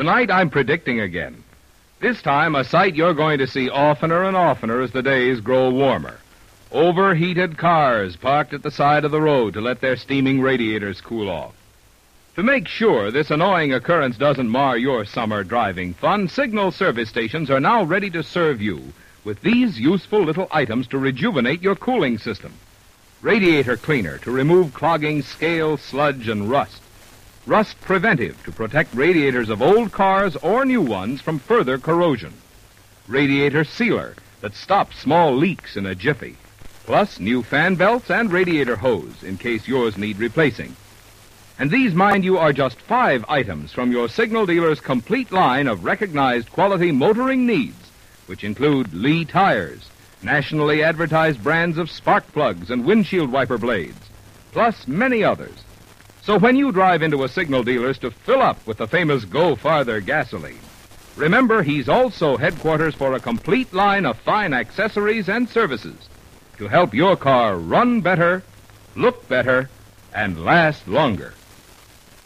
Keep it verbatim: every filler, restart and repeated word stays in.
Tonight I'm predicting again. This time a sight you're going to see oftener and oftener as the days grow warmer. Overheated cars parked at the side of the road to let their steaming radiators cool off. To make sure this annoying occurrence doesn't mar your summer driving fun, Signal service stations are now ready to serve you with these useful little items to rejuvenate your cooling system. Radiator cleaner to remove clogging scale, sludge, and rust. Rust preventive to protect radiators of old cars or new ones from further corrosion. Radiator sealer that stops small leaks in a jiffy. Plus new fan belts and radiator hose in case yours need replacing. And these, mind you, are just five items from your Signal dealer's complete line of recognized quality motoring needs, which include Lee tires, nationally advertised brands of spark plugs and windshield wiper blades, plus many others. So when you drive into a Signal dealer's to fill up with the famous Go Farther gasoline, remember he's also headquarters for a complete line of fine accessories and services to help your car run better, look better, and last longer.